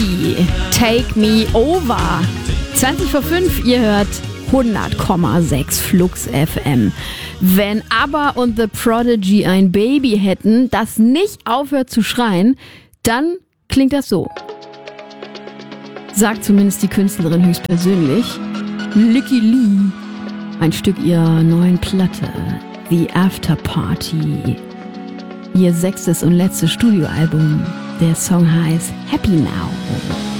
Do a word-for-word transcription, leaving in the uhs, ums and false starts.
Loki, Take Me Over. zwanzig vor fünf, ihr hört hundert Komma sechs Flux F M. Wenn ABBA und The Prodigy ein Baby hätten, das nicht aufhört zu schreien, dann klingt das so. Sagt zumindest die Künstlerin höchstpersönlich. Lykke Li, ein Stück ihrer neuen Platte, The After Party. Ihr sechstes und letztes Studioalbum. Der Song heißt Happy Now.